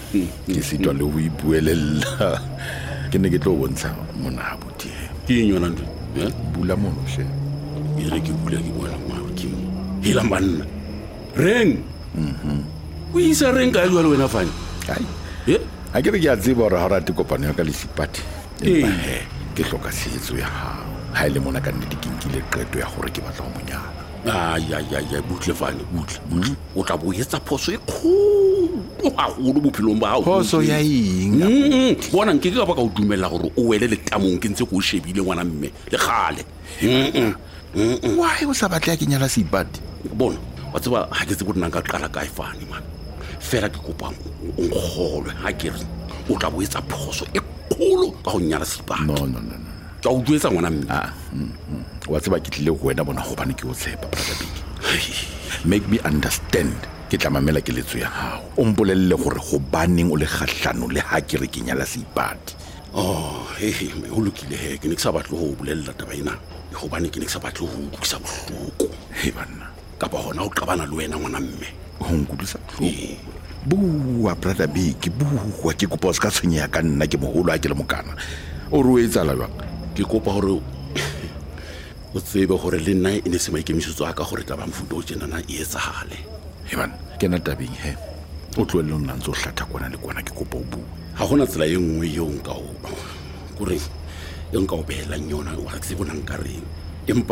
ke sitwa le ho ipuelela ke ne ke tlo bontsha mona abuti ke eng yona ntho bula mono hle e re ke bula ke bona ngwana ke hila manna reng o isa reng ka jwa le wena fane ai a ke re ke a tseba hore ha rate kopano ya ka le Seipati empa ke hloka setso ya hao ha ile mona ka nnete ke nkile qeto ya hore ke batla ho monyana ya butle fane butle o tla bo etsa phoso e kholo haholo bophelong ba hao phoso ya eng bona nke ke ka ba ka o dumella gore o wele letamong ke ntse go shebile ngwana mme le gale why o sa batla ke nyala Seipati bona wa tseba ha ke tsebo nna ka qala kae fane man fela ke kopa o nkgolwe ha ke re o tla bo etsa phoso e kholo ka go nyala Seipati no ka o duetsa ngwana mme wa tseba ke tlile go wena bona gobane ke o tshepa brother Big make me understand ke tla mamela ke letso ya hao o mpolelle gore go baneng o le gahlano le ha ke re ke nyala Seipati o lokile he ke ne ke sa batle go bolella taba ena gobane ke ne ke sa batle go utlwisa bohloko banna ka ba hona o qabana le wena ngwana mme go nkutlwisa bohloko bua brother Big bua ke kopa o se ka tshwenya ka nna ke mogolo a ke le mokana o re o etsala jwang ke kopa gore o tsebe gore le nna e ne se maikemisetso a ka gore taba mfuto o tjenana e etsagale banna ke na tabeng he o tloelle o nna ntse o hlatha kwana le kwana ke kopa o bua ga gona tsela e nngwe eo nka o kore e nka o behelang yona wa ke se bonang ka reng empa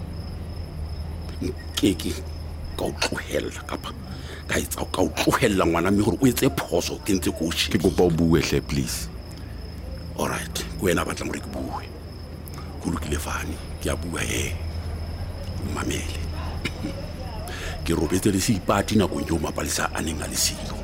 nkeke ka o tlohella kapa ka o tlohella ngwana mme gore o etse phoso ke ntse ko ke kopa o bue hle please alright go ena batla gore ke bue go lokile fane ke a bua mamele ke robetse le Seipati nakong eo mapalesa a neng a le silo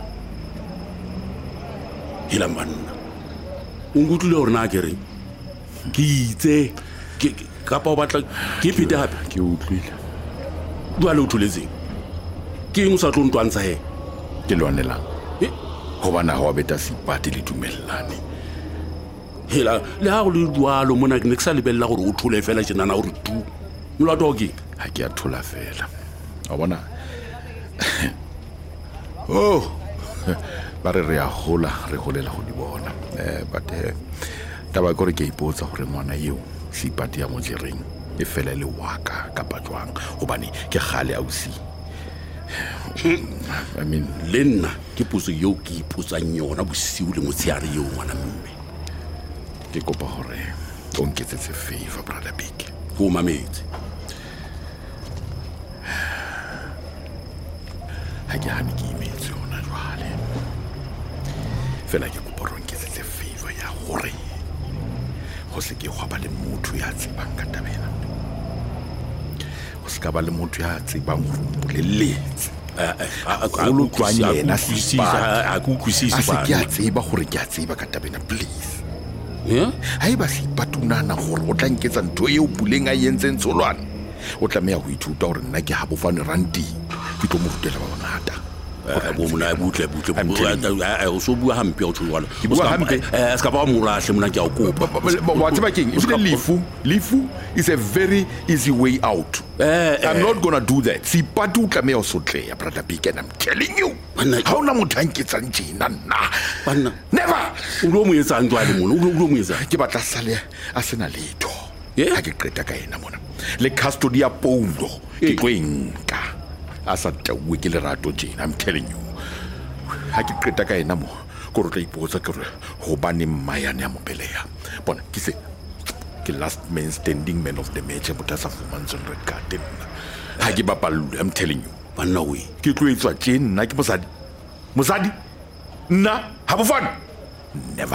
hela manna o nkutlwile gore na ke reng ke itse kapa o batla ke phete hape ke utlwile bua le o tholetseng ke eng o sa tlo ntwantsha ke lwanelang gobana ga wa beta Seipati le dumellane hela le ha go le dualo mona ke ne ke sa lebella gore o thole fela tjenana gore tu molato ke ha ke a thola fela wa bona ba re a hola re holela go di bona but taba gore ke ipotsa gore ngwana eo Seipati ya mo jereng e fela le waka kapa jwang gobane ke gale ausi I mean le nna ke potso eo ke ipotsang yona bosiu le motsheare eo ngwana mme ke kopa gore o nketsetse favor brother Big go mametse ha ke hane ke imetse yona jwale fela ke kopa gore o nketsetse favor ya gore go se ke go ba le motho ya tsebang ka tabela go se ka ba le motho ya tsebang go boleletse a lo tswanya yena a go kwisisa ba ke a tseba gore ke a tseba ka tabela please hai ba Seipati o nana gore o tla nketsa ntho eo puleng a yentseng tsholwana o tlameya go ithuta gore nna ke ha bofane ranti ke tlo mo rutela ba bangata bo mona butle o so bua hampe o tshwala ke bua hampe ska ba mo rahle mona ke a o kopa wa tseba keng if lifu is a very easy way out I'm not gonna do that Seipati o tlameya o sotleya brother Big and I'm telling you ha ona motho a nketsang tjena nna banna never o lo mo etsa ntwa le mona o lo mo etsa ke batla sale a sena letho ha ke qeta ka ena mona le custody ya Paulo ke tlo enka a sa tawe ke lerato tjena I'm telling you ha ke qeta ka ena mo go re tla ipotsa ke re go bane mmayane ya mopeleya bona ke se ke last man standing man of the match but as a fumantse red card ha ke bapalwe I'm telling you banna we ke tlo etswa tjena nna ke mosadi nna ha bofana never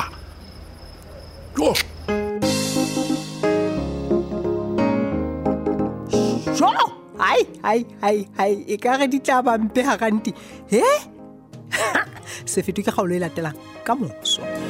hai e ka re di tla ba mpe ha kanti se fetwe ke kgaolo e latelang ka moso.